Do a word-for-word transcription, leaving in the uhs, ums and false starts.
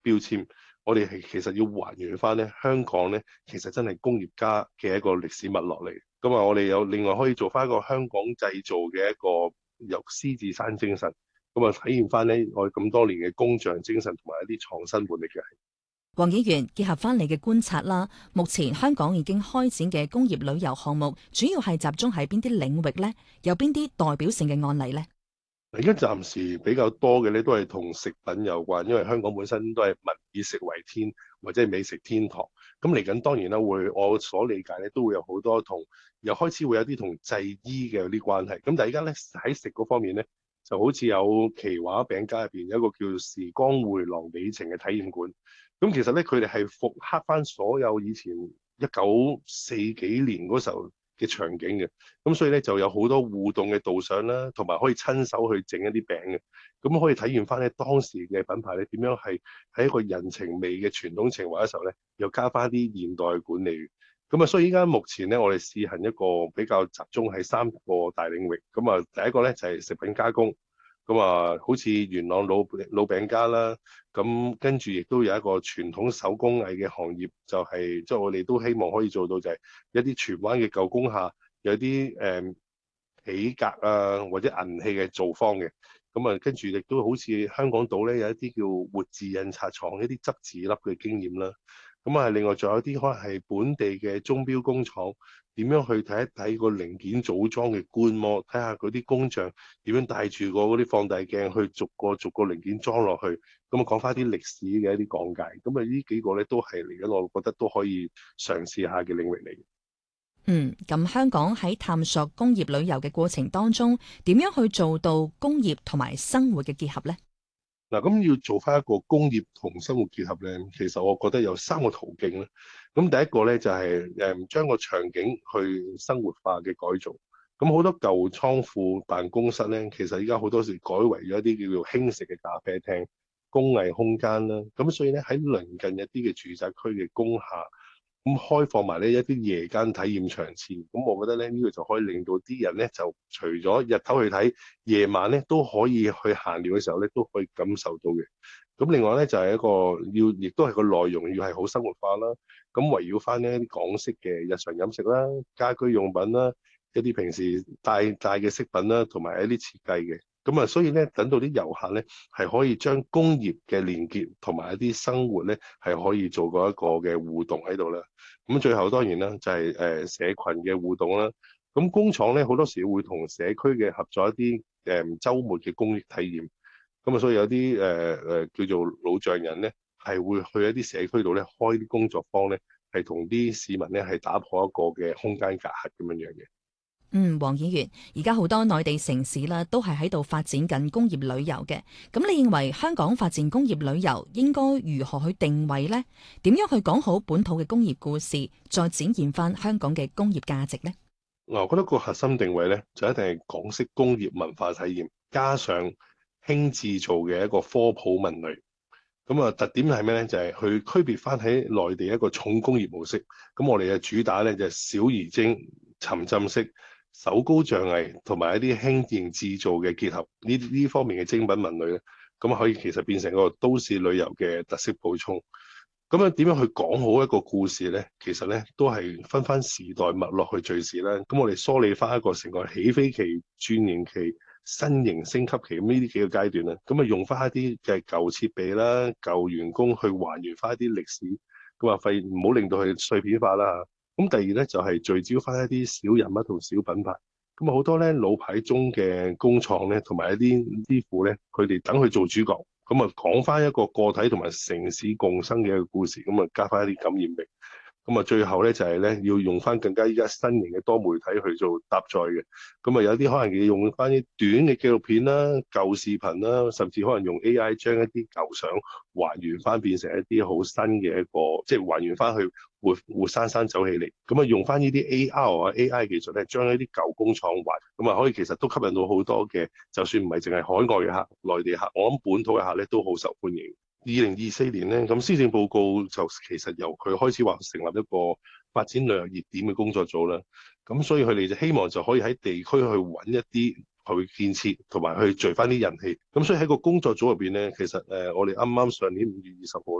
標籤。我哋係其實要還原翻咧香港咧，其實真係工業家嘅一個歷史脈絡嚟。咁啊，我哋有另外可以做翻一個香港製造嘅一個由獅子山精神，咁啊體現翻咧我哋咁多年嘅工匠精神同埋一啲創新活力嘅。 黃議員，結合翻你嘅觀察啦，目前香港已經開展嘅工業旅遊項目，主要係集中喺邊啲領域呢？有邊啲代表性嘅案例呢？ 而家暫時比較多嘅咧，都係同食品有關，因為香港本身都係民以食為天，或者係美食天堂。咁嚟緊當然啦，會我所理解咧，都會有好多同又開始會有啲同製衣嘅有啲關係。咁但係而家咧喺食嗰方面咧，就好似有奇華餅家入邊有一個叫時光回廊旅程嘅體驗館。咁其實咧，佢哋係復刻翻所有以前一九四幾年嗰時候嘅場景嘅，咁所以咧就有好多互動嘅導賞啦，同埋可以親手去整一啲餅嘅，咁可以體驗翻咧當時嘅品牌咧點樣係喺一個人情味嘅傳統情懷嘅時候咧，又加翻啲現代嘅管理。咁啊，所以依家目前咧，我哋試行一個比較集中喺三個大領域。咁啊，第一個咧就係食品加工。咁啊，好似元朗老老餅家啦，咁跟住亦都有一個傳統手工藝嘅行業，就係即係我哋都希望可以做到就係一啲荃灣嘅舊工廈有啲誒皮革啊或者銀器嘅造坊嘅，咁啊跟住亦都好似香港島咧有一啲叫活字印刷廠一啲執字粒嘅經驗啦。咁啊，另外仲有啲可能係本地嘅鐘錶工廠，點樣去睇一睇個零件組裝嘅觀摩，睇下嗰啲工匠點樣帶住個嗰啲放大鏡去逐個逐個零件裝落去，咁啊講翻啲歷史嘅一啲講解。咁啊呢幾個咧都係嚟緊，我覺得都可以嘗試下嘅領域嚟。 嗯，咁香港喺探索工業旅遊嘅過程當中，點樣去做到工業同埋生活嘅結合呢？ 嗱，咁要做翻一個工業同生活結合咧，其實我覺得有三個途徑咧。咁第一個咧就係誒將個場景去生活化嘅改造。咁好多舊倉庫辦公室咧，其實而家好多時改為咗一啲叫做輕食嘅咖啡廳、工藝空間啦。咁所以咧喺鄰近一啲嘅住宅區嘅工廈，咁開放埋呢一啲夜間體驗場次，咁我覺得咧呢、呢個就可以令到啲人咧就除咗日頭去睇，夜晚咧都可以去閒聊嘅時候咧都可以感受到嘅。咁另外咧就係、是、一個要，亦都係個內容要係好生活化啦。咁圍繞翻呢一啲港式嘅日常飲食啦、家居用品啦、一啲平時帶帶嘅飾品啦，同埋一啲設計嘅。咁啊，所以咧，等到啲遊客咧，係可以將工業嘅連結同埋一啲生活咧，係可以做過一個嘅互動喺度啦。咁最後當然啦，就係、是、誒社群嘅互動啦。咁工廠咧好多時會同社區嘅合作一啲誒週末嘅公益體驗。咁啊，所以有啲誒誒叫做老匠人咧，係會去一啲社區度咧開啲工作坊咧，係同啲市民咧係打破一個嘅空間隔閡咁樣樣嘅。 嗯，黃議員，而家好多內地城市啦，都係喺度發展緊工業旅遊嘅。咁你認為香港發展工業旅遊應該如何去定位呢？點樣去講好本土嘅工業故事，再展現翻香港嘅工業價值呢？ 我覺得個核心定位咧，就一定係港式工業文化體驗，加上輕製造嘅一個科普文類。咁啊，特點係咩咧？就係、是、去區別翻喺內地一個重工業模式。咁我哋嘅主打咧就係、是、小而精、沉浸式。手工匠藝同埋一啲輕型製造嘅結合，呢呢方面嘅精品文類咧，咁可以其實變成一個都市旅遊嘅特色補充。咁樣點樣去講好一個故事咧？其實咧都係分翻時代脈絡去敘事啦。咁我哋梳理翻一個成個起飛期、轉型期、新型升級期咁呢啲幾個階段啦。咁啊用翻一啲嘅舊設備啦、舊員工去還原翻一啲歷史，咁啊費唔好令到佢碎片化啦。咁第二咧就係、是、聚焦翻一啲小人物同小品牌，咁啊好多咧老牌中嘅工廠咧，同埋一啲師傅咧，佢哋等佢做主角，咁啊講翻一個個體同埋城市共生嘅一個故事，咁啊加翻一啲感染力。咁啊，最後咧就係咧要用翻更加依家新型嘅多媒體去做搭載嘅。咁啊，有啲可能要用翻啲短嘅紀錄片啦、舊視頻啦，甚至可能用 A I 將一啲舊相還原翻，變成一啲好新嘅一個，即係還原翻去活活生生走起嚟。咁啊，用翻呢啲 A R 啊 A I 技術咧，將一啲舊工廠還，咁啊可以其實都吸引到好多嘅，就算唔係淨係海外嘅客、內地客，我諗本土嘅客咧都好受歡迎。二零二四年咧，咁施政報告就其實由佢開始話成立一個發展旅遊熱點嘅工作組啦。咁所以佢哋就希望就可以喺地區去揾一啲去建設同埋去聚翻啲人氣。咁所以喺個工作組入邊咧，其實誒、呃、我哋啱啱上年五月二十號